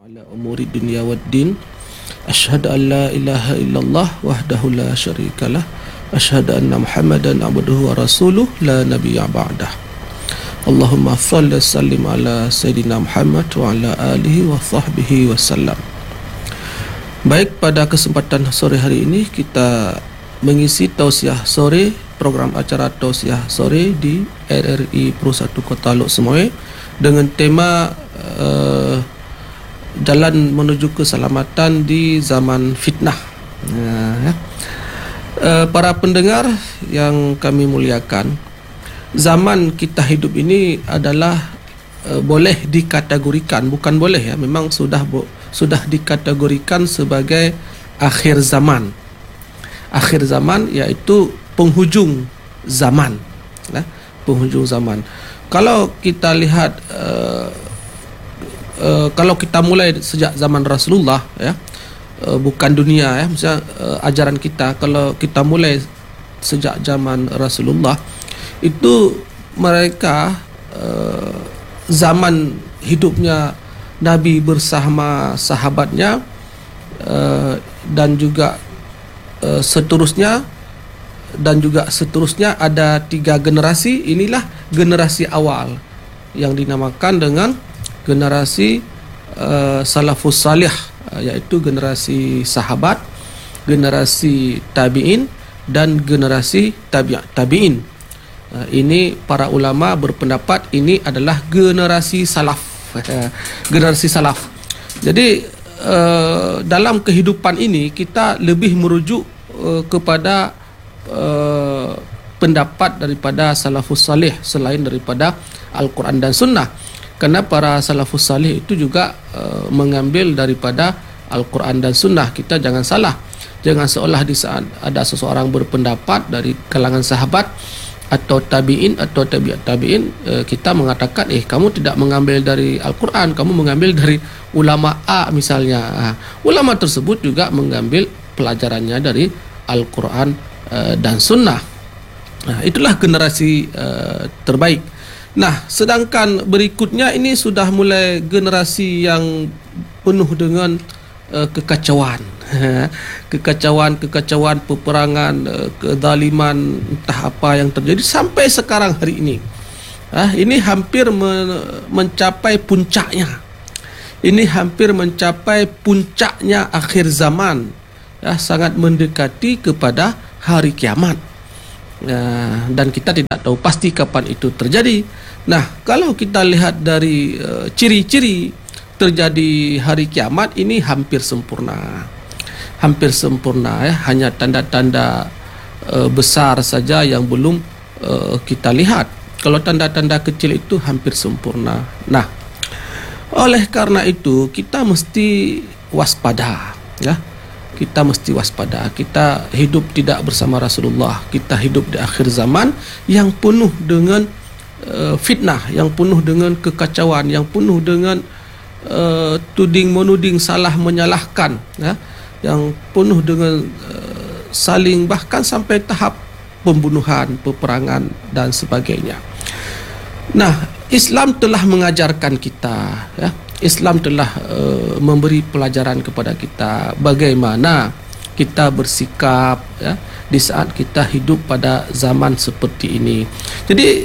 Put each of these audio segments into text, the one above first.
ala umuri dunia waddin. Asyhadu an la ilaha illallah wahdahu la syarikalah. Asyhadu anna Muhammadan abduhu wa rasuluh la nabiyya ba'dah. Allahumma shalli sallim ala Sayyidina Muhammad wa ala alihi wa sahbihi wasallam. Baik, pada kesempatan sore hari ini kita mengisi tausiah sore, program acara tausiah sore di RRI Pro 1 Kota Lok Semoy dengan tema jalan menuju keselamatan di zaman fitnah. Para pendengar yang kami muliakan, zaman kita hidup ini adalah boleh dikategorikan, bukan boleh ya, memang sudah dikategorikan sebagai akhir zaman. Akhir zaman iaitu penghujung zaman, penghujung zaman. Kalau kita lihat kalau kita mulai sejak zaman Rasulullah ya, bukan dunia ya, misalnya ajaran kita, kalau kita mulai sejak zaman Rasulullah, itu mereka zaman hidupnya Nabi bersama sahabatnya dan juga seterusnya ada 3 generasi. Inilah generasi awal yang dinamakan dengan generasi salafus salih, yaitu generasi sahabat, generasi tabi'in dan generasi tabi'in. Ini para ulama berpendapat ini adalah generasi salaf. Generasi salaf. Jadi dalam kehidupan ini kita lebih merujuk kepada pendapat daripada salafus salih selain daripada Al-Quran dan Sunnah. Kerana para salafus salih itu juga mengambil daripada Al-Quran dan Sunnah. Kita jangan salah. Jangan seolah di saat ada seseorang berpendapat dari kalangan sahabat atau tabi'in atau tabi'in, kita mengatakan kamu tidak mengambil dari Al-Quran, kamu mengambil dari ulama A misalnya. Ulama tersebut juga mengambil pelajarannya dari Al-Quran dan Sunnah. Itulah generasi terbaik. Nah, sedangkan berikutnya ini sudah mulai generasi yang penuh dengan kekacauan. Kekacauan, peperangan, kezaliman, entah apa yang terjadi sampai sekarang hari ini. Ini hampir mencapai puncaknya. Ini hampir mencapai puncaknya akhir zaman. Sangat mendekati kepada hari kiamat. Dan kita tidak tahu pasti kapan itu terjadi. Nah, kalau kita lihat dari ciri-ciri terjadi hari kiamat, ini hampir sempurna. Hampir sempurna ya, hanya tanda-tanda besar saja yang belum kita lihat. Kalau tanda-tanda kecil itu hampir sempurna. Nah, oleh karena itu kita mesti waspada ya. Kita mesti waspada. Kita hidup tidak bersama Rasulullah. Kita hidup di akhir zaman yang penuh dengan fitnah, yang penuh dengan kekacauan, yang penuh dengan tuding menuding, salah menyalahkan ya, yang penuh dengan saling, bahkan sampai tahap pembunuhan, peperangan dan sebagainya. Nah, Islam telah mengajarkan kita ya, Islam telah memberi pelajaran kepada kita bagaimana kita bersikap ya, di saat kita hidup pada zaman seperti ini. Jadi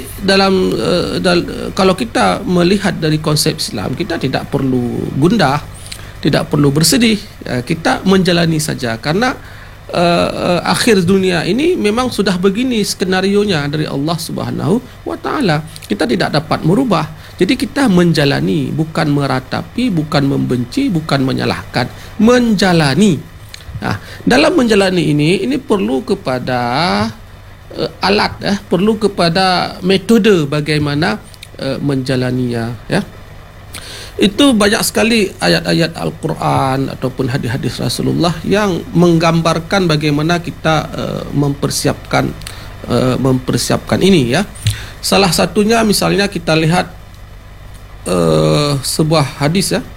kalau kita melihat dari konsep Islam, kita tidak perlu gundah, tidak perlu bersedih, kita menjalani saja. Karena akhir dunia ini memang sudah begini skenarionya dari Allah Subhanahu wa Ta'ala. Kita tidak dapat merubah. Jadi kita menjalani, bukan meratapi, bukan membenci, bukan menyalahkan, menjalani. Nah, dalam menjalani ini perlu kepada alat ya, perlu kepada metode bagaimana menjalaninya ya. Itu banyak sekali ayat-ayat Al-Quran ataupun hadis-hadis Rasulullah yang menggambarkan bagaimana kita mempersiapkan ini ya. Salah satunya misalnya kita lihat sebuah hadis ya,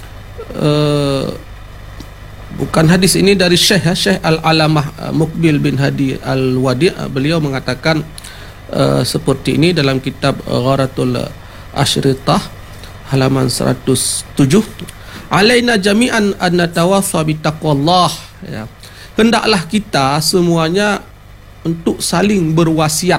bukan hadis ini dari Syekh Al-Alamah Muqbil bin Hadi Al-Wadi'. Beliau mengatakan seperti ini dalam kitab Gharatul Ashritah halaman 107. alaina jami'an an natawassa bi taqwallah, ya. Hendaklah kita semuanya untuk saling berwasiat,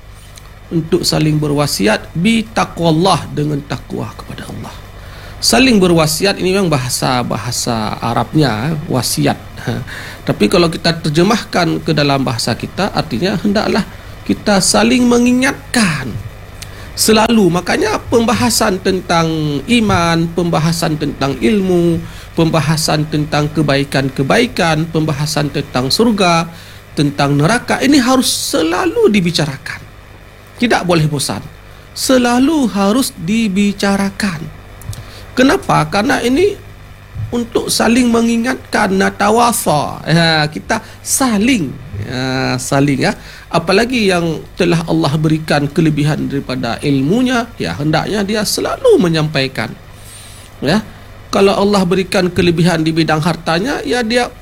bi taqwallah, dengan takwa kepada Allah. Saling berwasiat ini memang bahasa Arabnya, wasiat. Tapi kalau kita terjemahkan ke dalam bahasa kita, artinya hendaklah kita saling mengingatkan selalu. Makanya pembahasan tentang iman, pembahasan tentang ilmu, pembahasan tentang kebaikan-kebaikan, pembahasan tentang surga, tentang neraka, ini harus selalu dibicarakan. Tidak boleh bosan. Selalu harus dibicarakan. Kenapa? Karena ini untuk saling mengingatkan, natawasa. Kita saling, ya. Apalagi yang telah Allah berikan kelebihan daripada ilmunya, ya hendaknya dia selalu menyampaikan. Ya, kalau Allah berikan kelebihan di bidang hartanya, ya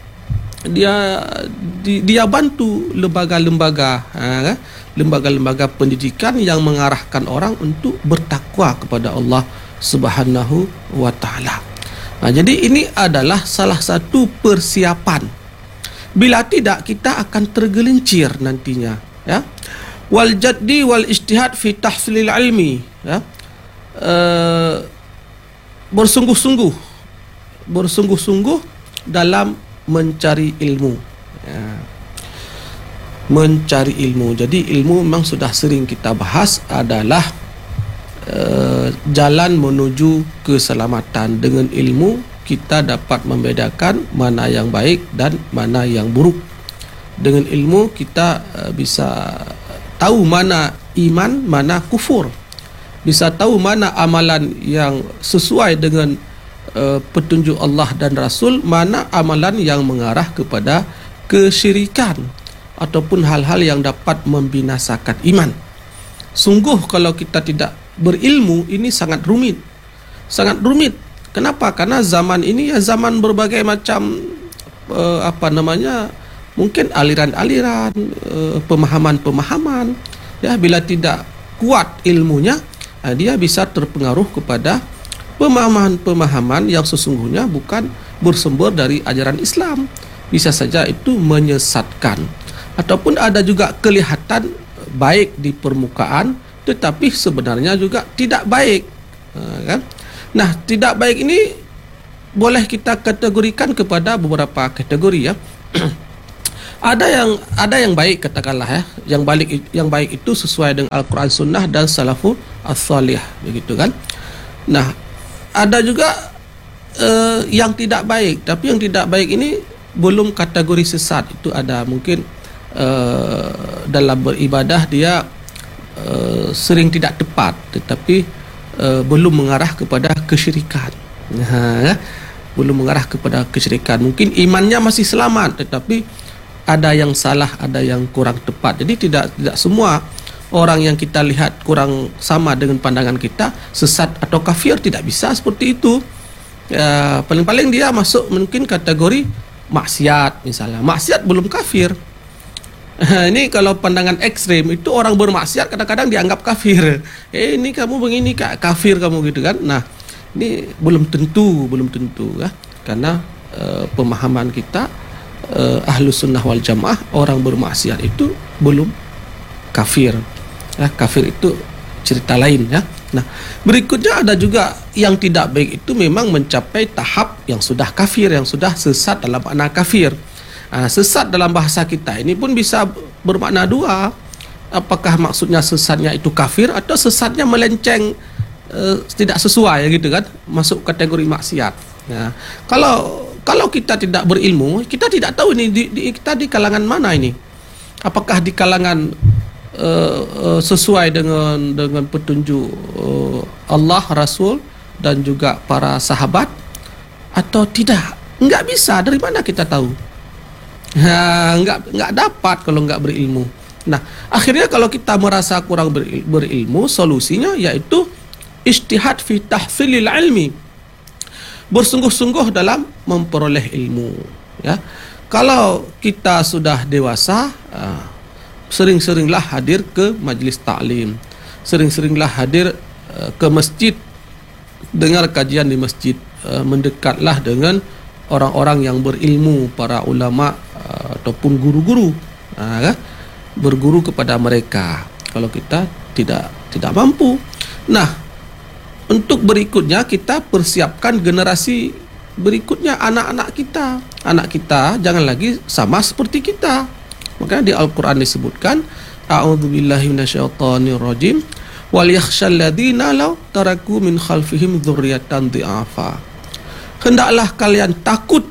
dia bantu lembaga-lembaga, lembaga-lembaga pendidikan yang mengarahkan orang untuk bertakwa kepada Allah Subhanahu wa taala. Jadi ini adalah salah satu persiapan. Bila tidak, kita akan tergelincir nantinya, ya. Wal jaddi wal ijtihad fi tahsilil ilmi, ya. Bersungguh-sungguh dalam mencari ilmu, ya. Mencari ilmu. Jadi ilmu memang sudah sering kita bahas, adalah jalan menuju keselamatan. Dengan ilmu kita dapat membedakan mana yang baik dan mana yang buruk. Dengan ilmu kita bisa tahu mana iman, mana kufur. Bisa tahu mana amalan yang sesuai dengan petunjuk Allah dan Rasul, mana amalan yang mengarah kepada kesyirikan ataupun hal-hal yang dapat membinasakan iman. Sungguh kalau kita tidak berilmu, ini sangat rumit. Sangat rumit. Kenapa? Karena zaman ini ya zaman berbagai macam mungkin aliran-aliran, pemahaman-pemahaman. Ya, bila tidak kuat ilmunya, dia bisa terpengaruh kepada pemahaman-pemahaman yang sesungguhnya bukan bersumber dari ajaran Islam. Bisa saja itu menyesatkan. Ataupun ada juga kelihatan baik di permukaan, tetapi sebenarnya juga tidak baik, kan? Nah, tidak baik ini boleh kita kategorikan kepada beberapa kategori, ya. Ada yang baik, katakanlah, ya. Yang baik itu sesuai dengan Al-Quran, Sunnah dan Salafus as-Salih, begitu kan? Nah, ada juga yang tidak baik, tapi yang tidak baik ini belum kategori sesat. Itu ada mungkin dalam beribadah dia sering tidak tepat, tetapi belum mengarah kepada kesyirikan. Belum mengarah kepada kesyirikan. Mungkin imannya masih selamat, tetapi ada yang salah, ada yang kurang tepat. Jadi tidak semua orang yang kita lihat kurang sama dengan pandangan kita sesat atau kafir. Tidak bisa seperti itu. Paling-paling dia masuk mungkin kategori maksiat misalnya. Maksiat belum kafir. Ini kalau pandangan ekstrim itu orang bermaksiat kadang-kadang dianggap kafir. Ini kamu begini kafir kamu, gitu kan? Nah, ini belum tentu ya. Karena pemahaman kita Ahlus Sunnah wal Jamaah, orang bermaksiat itu belum kafir. Ya, kafir itu cerita lain, ya. Nah, berikutnya ada juga yang tidak baik itu memang mencapai tahap yang sudah kafir, yang sudah sesat dalam makna kafir. Sesat dalam bahasa kita ini pun bisa bermakna dua. Apakah maksudnya sesatnya itu kafir atau sesatnya melenceng, tidak sesuai, gitu kan, masuk kategori maksiat. Nah, kalau kita tidak berilmu, kita tidak tahu ini kita di kalangan mana ini. Apakah di kalangan sesuai dengan petunjuk Allah, Rasul dan juga para sahabat atau tidak? Enggak bisa. Dari mana kita tahu? Enggak dapat kalau enggak berilmu. Nah, akhirnya kalau kita merasa kurang berilmu, solusinya yaitu ijtihad fi tahsilil ilmi. Bersungguh-sungguh dalam memperoleh ilmu, ya. Kalau kita sudah dewasa, sering-seringlah hadir ke majlis taklim, sering-seringlah hadir ke masjid dengar kajian di masjid, mendekatlah dengan orang-orang yang berilmu, para ulama ataupun guru-guru, kan? Berguru kepada mereka kalau kita tidak mampu. Nah, untuk berikutnya kita persiapkan generasi berikutnya, anak-anak kita. Anak kita jangan lagi sama seperti kita. Makanya di Al-Quran disebutkan, a'udzubillahi minasyaitonirrajim, wal yakhshal ladzina law taraku min khalfihim dzurriyyatan dhi'afa. Hendaklah kalian takut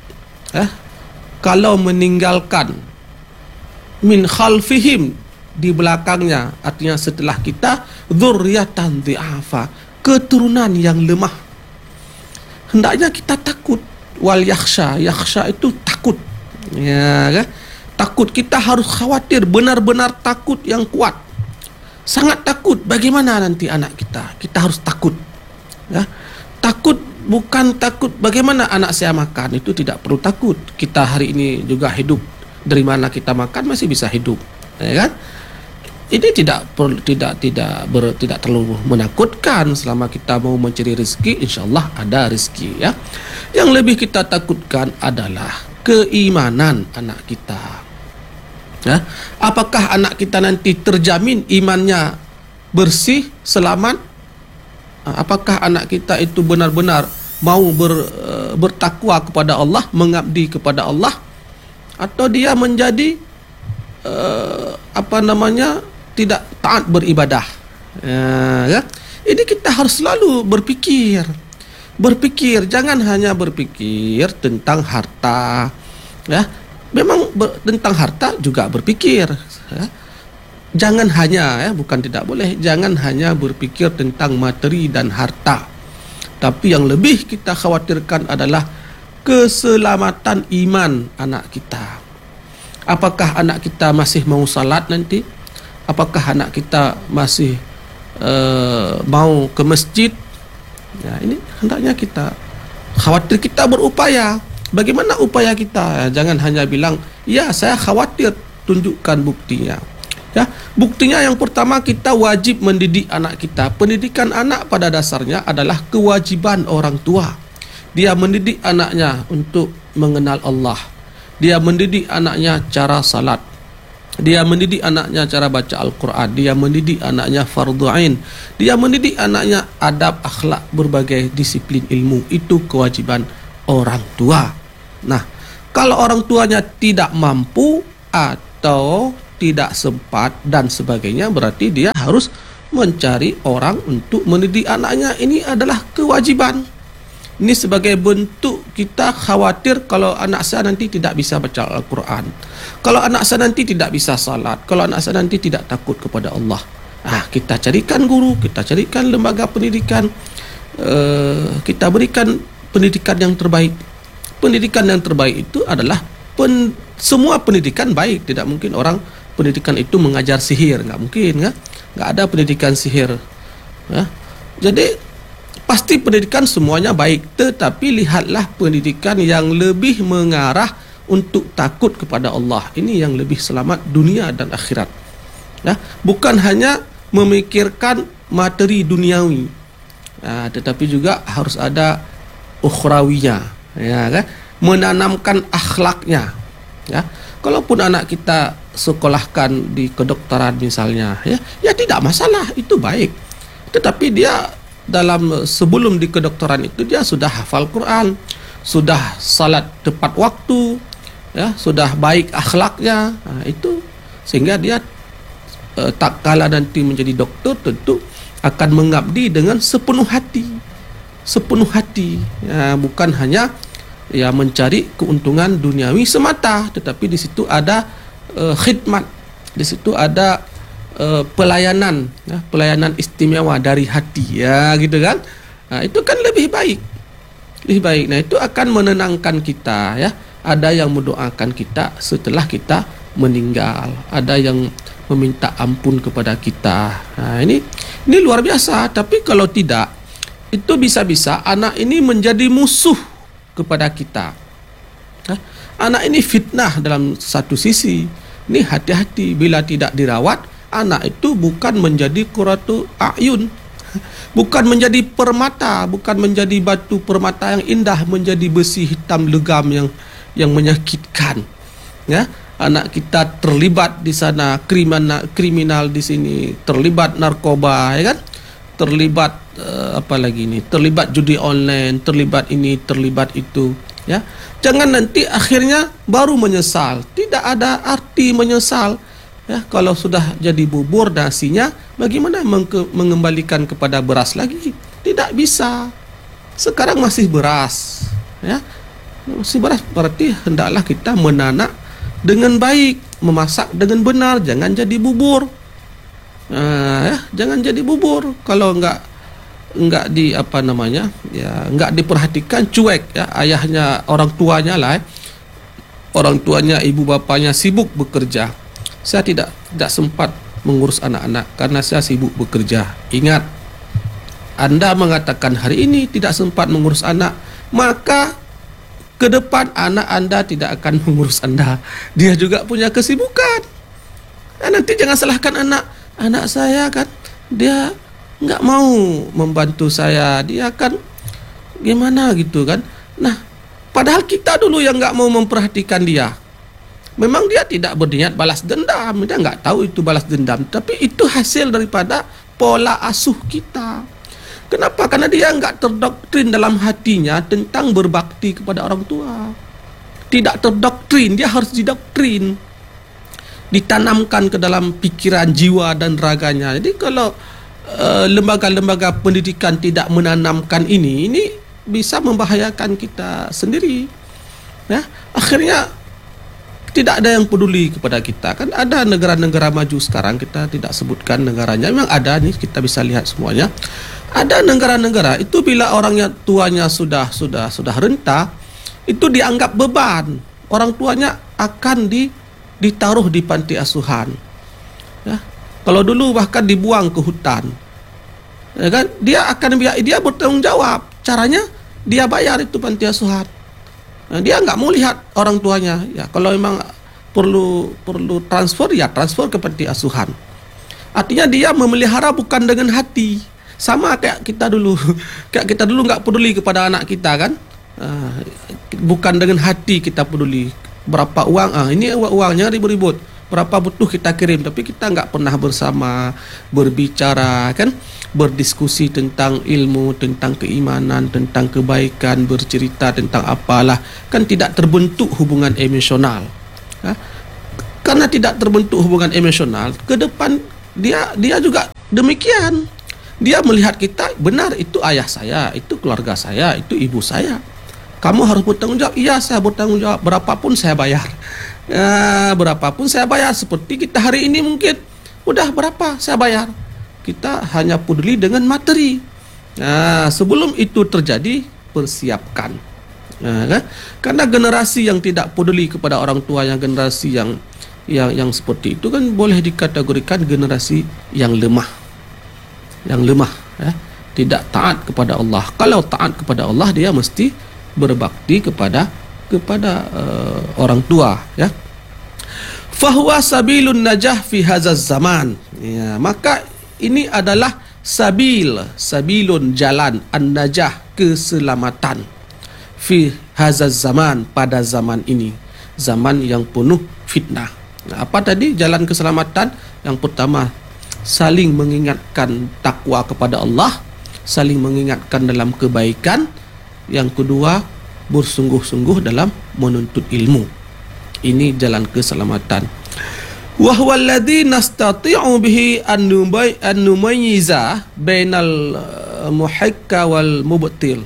kalau meninggalkan min khalfihim, di belakangnya, artinya setelah kita, dzurriyyatan dhi'afa, keturunan yang lemah. Hendaknya kita takut. Wal yakhsha, yakhsha itu takut, ya kan? Takut, kita harus khawatir, benar-benar takut yang kuat, sangat takut. Bagaimana nanti anak kita? Kita harus takut, ya. Takut bukan takut bagaimana anak saya makan, itu tidak perlu takut. Kita hari ini juga hidup, dari mana kita makan masih bisa hidup, ya kan? Ini tidak terlalu menakutkan. Selama kita mau mencari rezeki, insyaallah ada rezeki, ya. Yang lebih kita takutkan adalah keimanan anak kita, ya. Apakah anak kita nanti terjamin imannya bersih, selamat? Apakah anak kita itu benar-benar mau bertakwa kepada Allah, mengabdi kepada Allah, atau dia menjadi tidak taat beribadah, ya. Ini kita harus selalu berpikir, jangan hanya berpikir tentang harta, ya. Memang tentang harta juga berpikir, ya. Jangan hanya, ya, bukan tidak boleh, jangan hanya berpikir tentang materi dan harta, tapi yang lebih kita khawatirkan adalah keselamatan iman anak kita. Apakah anak kita masih mau salat nanti? Apakah anak kita masih mau ke masjid? Ya, ini hendaknya kita khawatir, kita berupaya. Bagaimana upaya kita? Jangan hanya bilang, ya saya khawatir, tunjukkan buktinya. Ya, buktinya yang pertama, kita wajib mendidik anak kita. Pendidikan anak pada dasarnya adalah kewajiban orang tua. Dia mendidik anaknya untuk mengenal Allah. Dia mendidik anaknya cara salat. Dia mendidik anaknya cara baca Al-Quran. Dia mendidik anaknya fardhu ain. Dia mendidik anaknya adab, akhlak, berbagai disiplin ilmu. Itu kewajiban orang tua. Nah, kalau orang tuanya tidak mampu atau tidak sempat dan sebagainya, berarti dia harus mencari orang untuk mendidik anaknya. Ini adalah kewajiban. Ini sebagai bentuk kita khawatir kalau anak saya nanti tidak bisa baca Al-Quran, kalau anak saya nanti tidak bisa salat, kalau anak saya nanti tidak takut kepada Allah. Kita carikan guru, kita carikan lembaga pendidikan, kita berikan pendidikan yang terbaik. Pendidikan yang terbaik itu adalah semua pendidikan baik. Tidak mungkin orang pendidikan itu mengajar sihir, nggak mungkin, kan? Nggak ada pendidikan sihir, ya. Jadi pasti pendidikan semuanya baik, tetapi lihatlah pendidikan yang lebih mengarah untuk takut kepada Allah. Ini yang lebih selamat dunia dan akhirat, ya. Bukan hanya memikirkan materi duniawi, tetapi juga harus ada ukhrawinya, ya kan? Menanamkan akhlaknya, ya. Kalaupun anak kita sekolahkan di kedokteran misalnya, ya tidak masalah, itu baik. Tetapi dia sebelum di kedokteran itu dia sudah hafal Quran, sudah salat tepat waktu, ya, sudah baik akhlaknya, itu sehingga dia tak kala nanti menjadi dokter tentu akan mengabdi dengan sepenuh hati, ya, bukan hanya ya mencari keuntungan duniawi semata, tetapi di situ ada khidmat, di situ ada pelayanan, ya, pelayanan istimewa dari hati, ya, gitu kan. Itu kan lebih baik. Nah, itu akan menenangkan kita, ya. Ada yang mendoakan kita setelah kita meninggal, ada yang meminta ampun kepada kita. Ini luar biasa. Tapi kalau tidak, itu bisa-bisa anak ini menjadi musuh kepada kita. Anak ini fitnah dalam satu sisi. Ini hati-hati, bila tidak dirawat, anak itu bukan menjadi qurratu a'yun, Bukan menjadi permata, bukan menjadi batu permata yang indah, menjadi besi hitam legam yang menyakitkan. Ya, anak kita terlibat di sana, kriminal di sini, terlibat narkoba, ya kan? Terlibat apa lagi ini? Terlibat judi online, terlibat ini, terlibat itu, ya. Jangan nanti akhirnya baru menyesal. Tidak ada arti menyesal. Ya, kalau sudah jadi bubur nasinya, bagaimana mengembalikan kepada beras lagi? Tidak bisa. Sekarang masih beras, ya. Masih beras, berarti hendaklah kita menanak dengan baik, memasak dengan benar, jangan jadi bubur. Ya, jangan jadi bubur. Kalau enggak di apa namanya, ya enggak diperhatikan, cuek, ya. Ayahnya, orang tuanya lah, orang tuanya, ibu bapanya sibuk bekerja. Saya tidak sempat mengurus anak-anak karena saya sibuk bekerja. Ingat, Anda mengatakan hari ini tidak sempat mengurus anak, maka ke depan anak Anda tidak akan mengurus Anda. Dia juga punya kesibukan. Nanti jangan salahkan anak saya kan, dia nggak mau membantu saya, dia kan gimana gitu kan. Nah, padahal kita dulu yang nggak mau memperhatikan dia. Memang dia tidak berniat balas dendam, dia nggak tahu itu balas dendam, tapi itu hasil daripada pola asuh kita. Kenapa? Karena dia nggak terdoktrin dalam hatinya tentang berbakti kepada orang tua. Tidak terdoktrin, dia harus didoktrin, ditanamkan ke dalam pikiran, jiwa dan raganya. Jadi kalau lembaga-lembaga pendidikan tidak menanamkan ini bisa membahayakan kita sendiri. Ya, akhirnya tidak ada yang peduli kepada kita. Kan ada negara-negara maju sekarang, kita tidak sebutkan negaranya, memang ada nih, kita bisa lihat semuanya. Ada negara-negara itu bila orangnya tuanya sudah renta, itu dianggap beban. Orang tuanya akan ditaruh di panti asuhan. Ya. Kalau dulu bahkan dibuang ke hutan. Ya kan? Dia bertanggung jawab. Caranya dia bayar itu panti asuhan. Nah, dia nggak mau lihat orang tuanya. Ya, kalau memang perlu transfer, ya transfer ke panti asuhan. Artinya dia memelihara bukan dengan hati. Sama kayak kita dulu. Kayak kita dulu nggak peduli kepada anak kita kan. Bukan dengan hati kita peduli. Berapa uang? Ini uangnya ribut-ribut. Berapa butuh kita kirim. Tapi kita nggak pernah bersama berbicara kan. Berdiskusi tentang ilmu, tentang keimanan, tentang kebaikan, bercerita tentang apalah, kan tidak terbentuk hubungan emosional. Ya? Karena tidak terbentuk hubungan emosional, ke depan dia juga demikian. Dia melihat kita, benar itu ayah saya, itu keluarga saya, itu ibu saya. Kamu harus bertanggung jawab. Iya, saya bertanggung jawab. Berapapun saya bayar. Ya, berapapun saya bayar. Seperti kita hari ini mungkin, udah berapa saya bayar. Kita hanya peduli dengan materi. Nah, sebelum itu terjadi, persiapkan. Nah, kan? Karena generasi yang tidak peduli kepada orang tua, yang generasi yang seperti itu kan boleh dikategorikan generasi yang lemah. Yang lemah, ya. Tidak taat kepada Allah. Kalau taat kepada Allah, dia mesti berbakti kepada orang tua, ya. Fahuwa sabilun najah fi hadzal zaman. Ya, maka ini adalah sabilun, jalan, an-najah, keselamatan, fi hadzal zaman, pada zaman ini, zaman yang penuh fitnah. Nah, apa tadi jalan keselamatan? Yang pertama, saling mengingatkan takwa kepada Allah, saling mengingatkan dalam kebaikan. Yang kedua, bersungguh-sungguh dalam menuntut ilmu. Ini jalan keselamatan. Wa huwa alladhi nastati'u bihi an numayyiza bainal muhikka wal mubtil.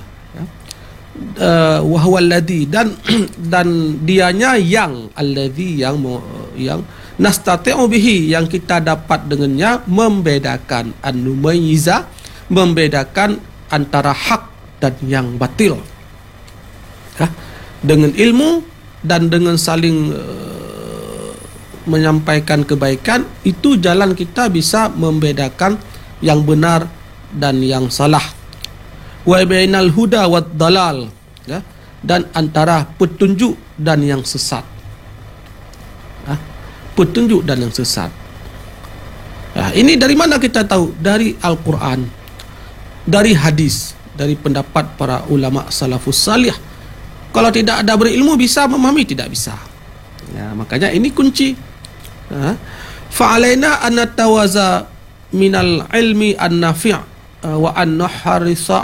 Wa huwa alladhi, dan dianya yang alladhi, yang nastati'u bihi, yang kita dapat dengannya membedakan, an numayyiza, membedakan antara hak dan yang batil. Dengan ilmu dan dengan saling menyampaikan kebaikan, itu jalan kita bisa membedakan yang benar dan yang salah. Wa bainal huda wad dalal, ya, dan antara petunjuk dan yang sesat. Petunjuk dan yang sesat. Ini dari mana kita tahu? Dari Al-Quran. dari hadis, dari pendapat para ulama salafus salih. Kalau tidak ada berilmu bisa memahami? Tidak bisa. Ya, makanya ini kunci. Fa'alaina an natawaza minal ilmi an-nafi' wa an nahrisa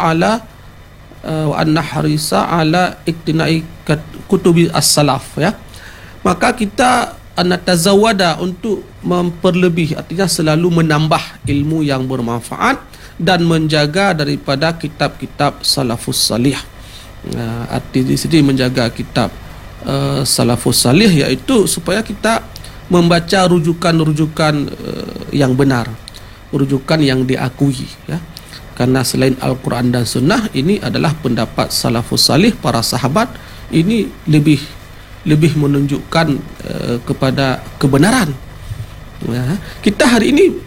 ala iktina'i kutubi as-salaf, ya. Maka kita anatazawada, untuk memperlebih, artinya selalu menambah ilmu yang bermanfaat dan menjaga daripada kitab-kitab salafus salih. Arti di sini menjaga kitab salafus salih, iaitu supaya kita membaca rujukan-rujukan yang benar, rujukan yang diakui, ya. Karena selain Al-Quran dan Sunnah, ini adalah pendapat salafus salih, para sahabat. Ini lebih menunjukkan kepada kebenaran. Ya. Kita hari ini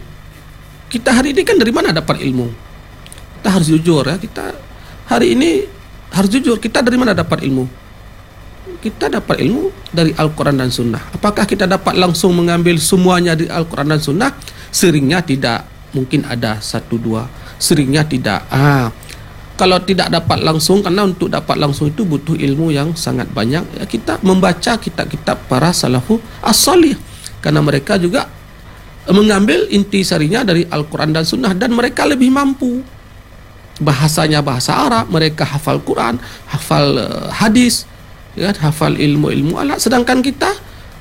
kan dari mana dapat ilmu? Kita harus jujur, ya. Kita hari ini harus jujur, kita dari mana dapat ilmu? Kita dapat ilmu dari Al-Quran dan Sunnah. Apakah kita dapat langsung mengambil semuanya dari Al-Quran dan Sunnah? Seringnya tidak. Mungkin ada satu dua, seringnya tidak. Kalau tidak dapat langsung, karena untuk dapat langsung itu butuh ilmu yang sangat banyak, ya, kita membaca kitab-kitab para salafus as-salih, karena mereka juga mengambil intisarinya dari Al-Quran dan Sunnah, dan mereka lebih mampu. Bahasanya bahasa Arab, mereka hafal Quran, hafal hadis, ya, hafal ilmu-ilmu alat. Sedangkan kita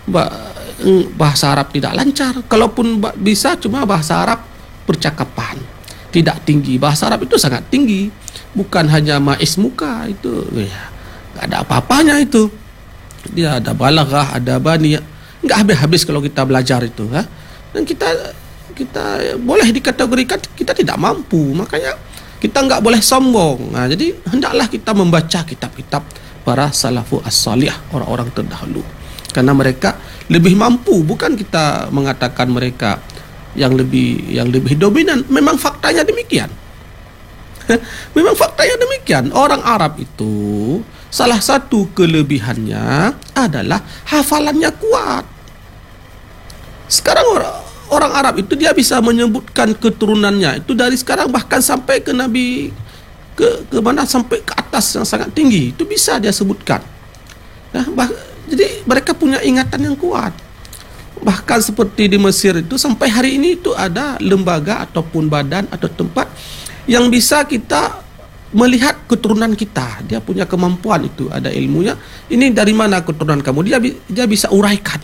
bahasa Arab tidak lancar. Kalaupun bisa, cuma bahasa Arab percakapan, tidak tinggi. Bahasa Arab itu sangat tinggi, bukan hanya ma'is muka, itu ya nggak ada apa-apanya itu. Dia ada balaghah, ada bani, nggak habis-habis kalau kita belajar itu, ya. Dan kita boleh dikategorikan kita tidak mampu, makanya kita nggak boleh sombong. Jadi hendaklah kita membaca kitab-kitab para salafus as-salih, orang-orang terdahulu, karena mereka lebih mampu. Bukan kita mengatakan mereka yang lebih dominan. Memang faktanya demikian. Memang faktanya demikian. Orang Arab itu salah satu kelebihannya adalah hafalannya kuat. Sekarang orang Arab itu dia bisa menyebutkan keturunannya itu dari sekarang bahkan sampai ke Nabi, ke mana, sampai ke atas yang sangat tinggi, itu bisa dia sebutkan. Jadi mereka punya ingatan yang kuat. Bahkan seperti di Mesir itu, sampai hari ini itu ada lembaga ataupun badan atau tempat yang bisa kita melihat keturunan kita. Dia punya kemampuan itu, ada ilmunya. Ini dari mana keturunan kamu? Dia bisa uraikan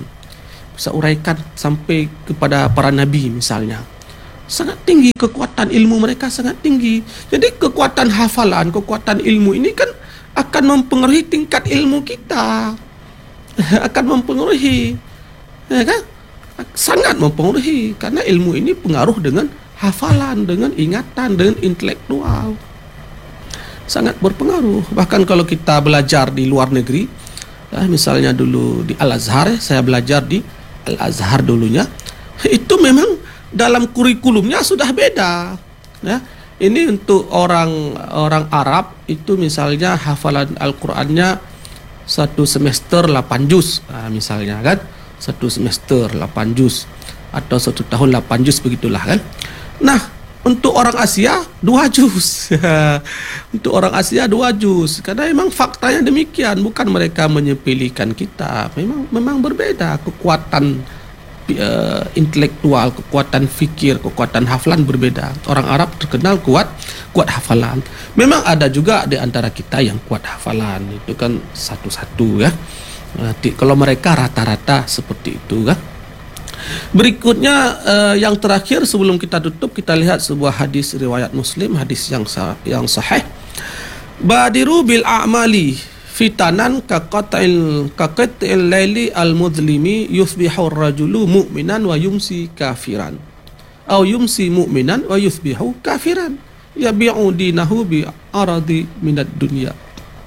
sampai kepada para nabi misalnya. Sangat tinggi kekuatan ilmu mereka, sangat tinggi. Jadi kekuatan hafalan, kekuatan ilmu ini kan akan mempengaruhi tingkat ilmu kita. Akan mempengaruhi, ya kan? Sangat mempengaruhi, karena ilmu ini pengaruh dengan hafalan, dengan ingatan, dengan intelektual. Sangat berpengaruh. Bahkan kalau kita belajar di luar negeri, ya, misalnya dulu di Al-Azhar, saya belajar di Al-Azhar dulunya, itu memang dalam kurikulumnya sudah beda, ya. Ini untuk orang Arab itu misalnya hafalan Al-Qur'annya satu semester 8 juz, misalnya kan, satu semester 8 juz atau satu tahun 8 juz, begitulah kan. Nah, untuk orang Asia 2 juz. Untuk orang Asia 2 juz, karena memang faktanya demikian. Bukan mereka menyepelekan kita, memang berbeda kekuatan intelektual, kekuatan fikir, kekuatan hafalan berbeda. Orang Arab terkenal kuat hafalan. Memang ada juga di antara kita yang kuat hafalan, itu kan satu-satu, ya. Kalau mereka rata-rata seperti itu, kan. Berikutnya yang terakhir sebelum kita tutup, kita lihat sebuah hadis riwayat Muslim, hadis yang sahih. Badiru bil a'mali fitanan kaqat'il laili al-mudlimi yusbihu ar-rajulu mu'minan wa yumsi kafiran, aw yumsi mu'minan wa yusbihu kafiran, yabi'u dinahu bi aradi minad dunya.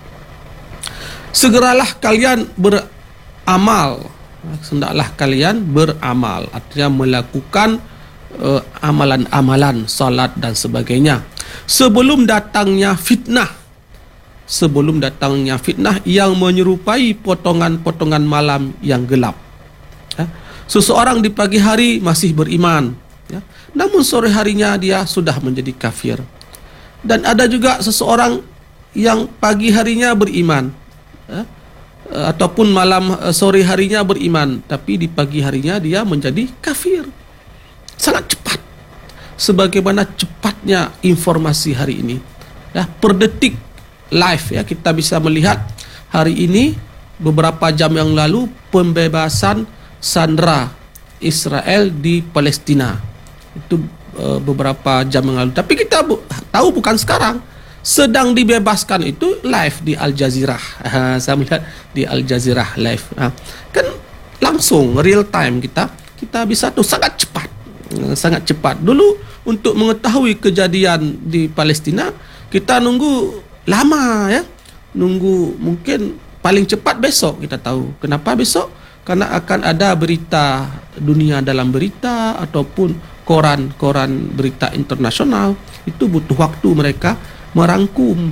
Segeralah kalian beramal, hendaklah kalian beramal, artinya melakukan amalan-amalan, salat dan sebagainya, sebelum datangnya fitnah yang menyerupai potongan-potongan malam yang gelap. Seseorang di pagi hari masih beriman, namun sore harinya dia sudah menjadi kafir. Dan ada juga seseorang yang pagi harinya beriman, ataupun sore harinya beriman, tapi di pagi harinya dia menjadi kafir. Sangat cepat, sebagaimana cepatnya informasi hari ini, ya, per detik live, ya, kita bisa melihat hari ini beberapa jam yang lalu pembebasan sandera Israel di Palestina. Itu beberapa jam yang lalu. Tapi kita tahu bukan sekarang. Sedang dibebaskan itu live di Al Jazeera. Saya melihat di Al Jazeera live. Kan langsung real time kita bisa tuh sangat cepat. Dulu untuk mengetahui kejadian di Palestina kita nunggu lama, ya. Nunggu mungkin paling cepat besok kita tahu. Kenapa besok? Karena akan ada berita dunia dalam berita ataupun koran berita internasional. Itu butuh waktu mereka merangkum.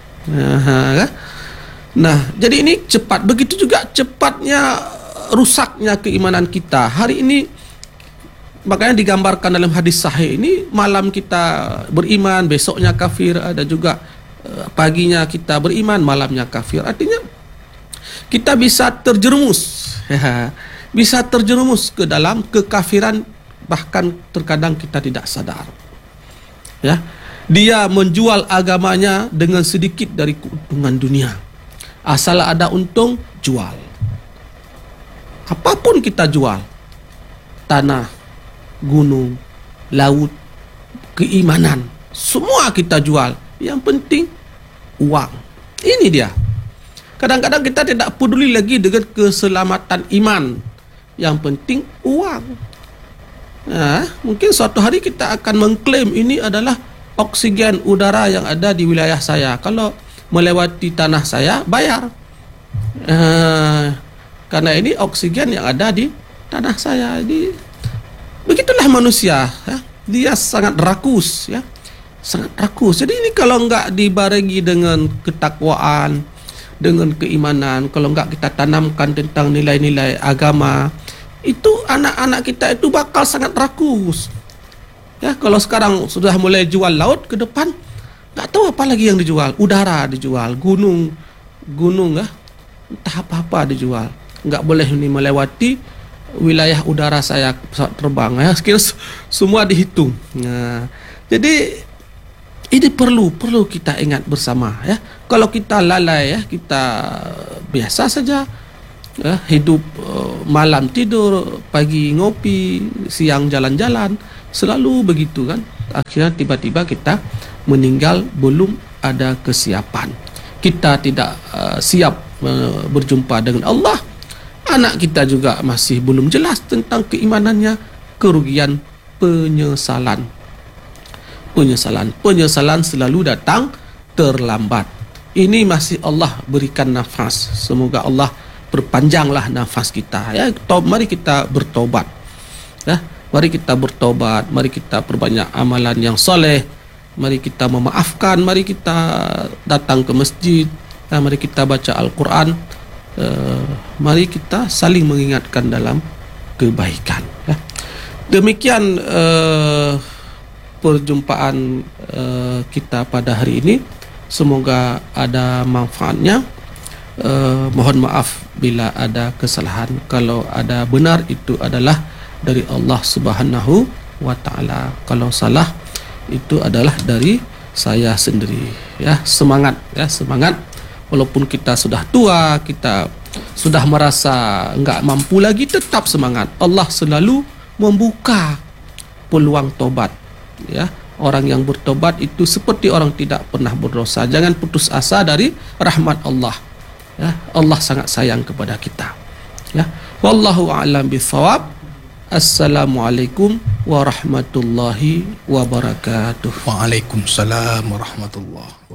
Nah, jadi ini cepat. Begitu juga cepatnya rusaknya keimanan kita. Hari ini makanya digambarkan dalam hadis sahih ini, malam kita beriman, besoknya kafir. Ada juga paginya kita beriman, malamnya kafir. Artinya kita bisa terjerumus, bisa terjerumus ke dalam kekafiran, bahkan terkadang kita tidak sadar. Ya, dia menjual agamanya dengan sedikit dari keuntungan dunia. Asal ada untung, jual. Apapun kita jual, tanah, gunung, laut, keimanan, semua kita jual. Yang penting uang. Ini dia. Kadang-kadang kita tidak peduli lagi dengan keselamatan iman. Yang penting uang. Nah, mungkin suatu hari kita akan mengklaim ini adalah oksigen udara yang ada di wilayah saya. Kalau melewati tanah saya, bayar. Karena ini oksigen yang ada di tanah saya. Jadi, begitulah manusia. Ya. Dia sangat rakus. Ya. Sangat rakus. Jadi ini kalau enggak dibarengi dengan ketakwaan, dengan keimanan, kalau enggak kita tanamkan tentang nilai-nilai agama, itu anak-anak kita itu bakal sangat rakus. Ya, kalau sekarang sudah mulai jual laut, ke depan enggak tahu apa lagi yang dijual. Udara dijual, gunung, ya, entah apa-apa dijual. Enggak boleh ini melewati wilayah udara saya, pesawat terbang, ya. Sekiranya semua dihitung. Nah, jadi ini perlu kita ingat bersama, ya. Kalau kita lalai, ya, kita biasa saja, ya, hidup malam tidur, pagi ngopi, siang jalan-jalan, selalu begitu kan. Akhirnya tiba-tiba kita meninggal belum ada kesiapan. Kita tidak siap berjumpa dengan Allah. Anak kita juga masih belum jelas tentang keimanannya. Kerugian, penyesalan selalu datang terlambat. Ini masih Allah berikan nafas. Semoga Allah perpanjanglah nafas kita, ya. Mari kita bertobat, ya. Mari kita bertobat, mari kita perbanyak amalan yang soleh, mari kita memaafkan, mari kita datang ke masjid, ya. Mari kita baca Al-Quran, mari kita saling mengingatkan dalam kebaikan, ya. Demikian perjumpaan kita pada hari ini. Semoga ada manfaatnya. Mohon maaf bila ada kesalahan. Kalau ada benar, itu adalah dari Allah Subhanahu wa ta'ala. Kalau salah, itu adalah dari saya sendiri, ya. Semangat, ya, semangat. Walaupun kita sudah tua, kita sudah merasa enggak mampu lagi, tetap semangat. Allah selalu membuka peluang tobat, ya. Orang yang bertobat itu seperti orang tidak pernah berdosa. Jangan putus asa dari rahmat Allah, ya. Allah sangat sayang kepada kita, ya. Wallahu a'lam bishawab. Assalamualaikum warahmatullahi wabarakatuh. Waalaikumsalam warahmatullahi